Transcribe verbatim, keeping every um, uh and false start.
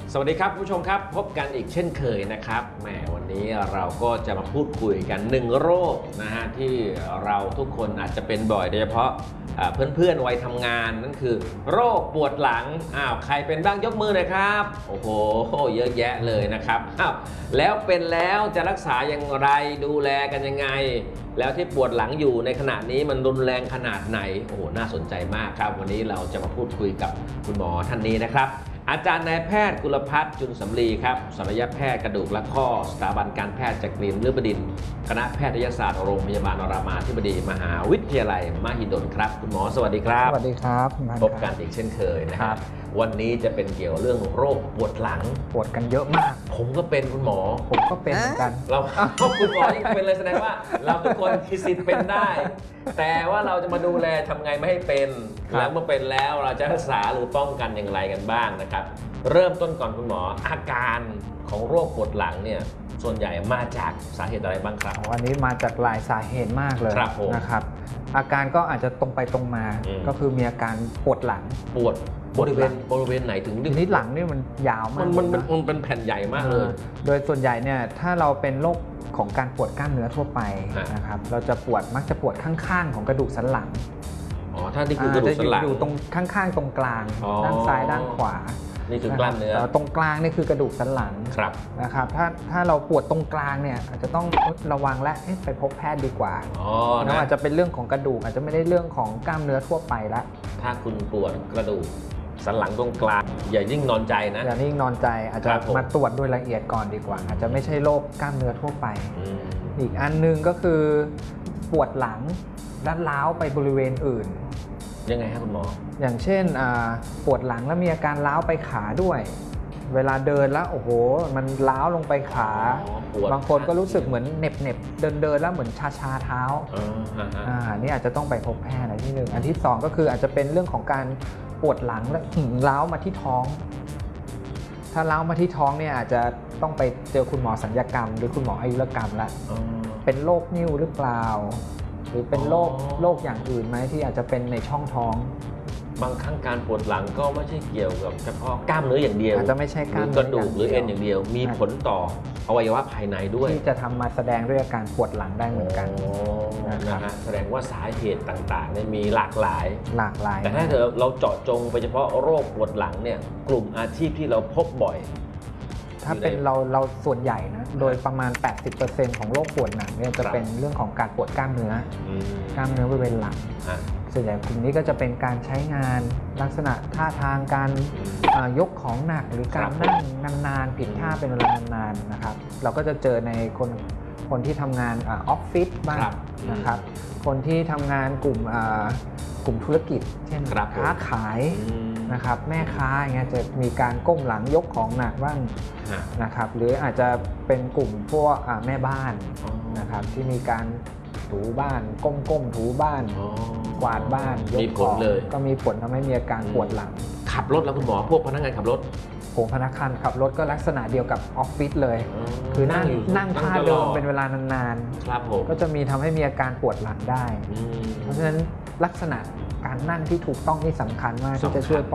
สวัสดีครับผู้ชมครับพบกันอีกเช่นเคยนะครับแหมวันนี้เราก็จะมาพูดคุยกันหนึ่งโรคนะฮะที่เราทุกคนอาจจะเป็นบ่อยโดยเฉพาะเพื่อนๆวัยทำงานนั่นคือโรคปวดหลังอ้าวใครเป็นบ้างยกมือหน่อยครับโอ้โหเยอะแยะเลยนะครับอ้าวแล้วเป็นแล้วจะรักษาอย่างไรดูแลกันยังไงแล้วที่ปวดหลังอยู่ในขณะนี้มันรุนแรงขนาดไหนโอ้โหน่าสนใจมากครับวันนี้เราจะมาพูดคุยกับคุณหมอท่านนี้นะครับอาจารย์นายแพทย์กุลภัทรจุลสำลีครับศัลยแพทย์กระดูกและข้อสถาบันการแพทย์จักรีนฤบดินทร์คณะแพทยศาสตร์โรงพยาบาลรามาธิบดีมหาวิทยาลัยมหิดลครับคุณหมอสวัสดีครับสวัสดีครับพบกันอีกเช่นเคยนะครับวันนี้จะเป็นเกี่ยวเรื่องโรคปวดหลังปวดกันเยอะมากผมก็เป็นคุณหมอผมก็เป็นเหมือนกันเราคุณหมอยังเป็นเลยแสดงว่าเราทุกคนมีสิทธิ์เป็นได้แต่ว่าเราจะมาดูแลทำไงไม่ให้เป็นแล้วเมื่อเป็นแล้วเราจะรักษาหรือป้องกันอย่างไรกันบ้างนะครับเริ่มต้นก่อนคุณหมออาการของโรคปวดหลังเนี่ยส่วนใหญ่มาจากสาเหตุอะไรบ้างครับวันนี้มาจากหลายสาเหตุมากเลยนะครับอาการก็อาจจะตรงไปตรงมาก็คือมีอาการปวดหลังปวดบริเวณบริเวณไหนถึงทีนี้หลังนี่มันยาวมากมันมันมันเป็นแผ่นใหญ่มากเลยโดยส่วนใหญ่เนี่ยถ้าเราเป็นโรคของการปวดกล้ามเนื้อทั่วไปนะครับเราจะปวดมักจะปวดข้างๆของกระดูกสันหลังอ๋อถ้านี่คือกระดูกสันหลังอยู่ตรงข้างๆตรงกลางด้านซ้ายด้านขวานี่คือกล้ามเนื้อตรงกลางนี่คือกระดูกสันหลังนะครับถ้าถ้าเราปวดตรงกลางเนี่ยอาจจะต้องระวังและไปพบแพทย์ดีกว่าเพราะอาจจะเป็นเรื่องของกระดูกอาจจะไม่ได้เรื่องของกล้ามเนื้อทั่วไปละถ้าคุณปวดกระดูกสันหลังตรงกลางอย่ายิ่งนอนใจนะอย่ายิ่งนอนใจอาจจะมาตรวจโดยละเอียดก่อนดีกว่าอาจจะไม่ใช่โรคกล้ามเนื้อทั่วไปอีกอันนึงก็คือปวดหลังด้านล้าวไปบริเวณอื่นยังไงครับคุณหมออย่างเช่นปวดหลังแล้วมีอาการล้าวไปขาด้วยเวลาเดินแล้วโอ้โหมันล้าวลงไปขาบางคนก็รู้สึกเหมือนเหน็บเหน็บเดินเดินแล้วเหมือนชาชาเท้าอ่านี่อาจจะต้องไปพบแพทย์ในที่หนึ่งอันที่สองก็คืออาจจะเป็นเรื่องของการปวดหลังแล้วล้าวมาที่ท้องถ้าล้าวมาที่ท้องเนี่ยอาจจะต้องไปเจอคุณหมอศัลยกรรมหรือคุณหมออายุรกรรมละเป็นโรคนิ่วหรือเปล่าหรือเป็นโรคโรคอย่างอื่นไหมที่อาจจะเป็นในช่องท้องบางครั้งการปวดหลังก็ไม่ใช่เกี่ยวกับเฉพาะกล้ามเนื้ออย่างเดียวอาจจะไม่ใช่กล้ามกระดูกหรือเอ็นอย่างเดียวมีผลต่ออวัยวะภายในด้วยที่จะทำมาแสดงด้วยอาการปวดหลังได้เหมือนกันนะฮะแสดงว่าสาเหตุต่างๆเนี่ยมีหลากหลายหลากหลายแต่ถ้าเกิดเราเจาะจงไปเฉพาะโรคปวดหลังเนี่ยกลุ่มอาชีพที่เราพบบ่อยถ้าเป็นเราเราส่วนใหญ่นะโดยประมาณ แปดสิบเปอร์เซ็นต์ ของโรคปวดหลังเนี่ยจะเป็นเรื่องของการปวดกล้ามเนื้อกล้ามเนื้อบริเวณหลังส่วนใหญ่กลุ่มนี้ก็จะเป็นการใช้งานลักษณะท่าทางการยกของหนักหรือการนั่งนานๆผิดท่าเป็นเวลานานๆนะครับเราก็จะเจอในคนคนที่ทำงานออฟฟิศบ้างนะครับคนที่ทำงานกลุ่มกลุ่มธุรกิจเช่นค้าขายนะครับแม่ค้าอย่างเงี้ยจะมีการก้มหลังยกของหนักบ้างนะครับหรืออาจจะเป็นกลุ่มพวกแม่บ้านนะครับที่มีการถูบ้านก้มๆถูบ้านกวาดบ้านยกของก็มีผลทำให้มีอาการปวดหลังขับรถแล้วคุณหมอพวกพนักงานขับรถผมพนักงานขับรถก็ลักษณะเดียวกับออฟฟิศเลยคือนั่งนั่งท่าเดิมเป็นเวลานานๆก็จะมีทำให้มีอาการปวดหลังได้เพราะฉะนั้นลักษณะการนั่งที่ถูกต้องนี่สำคัญมากที่จะช่วย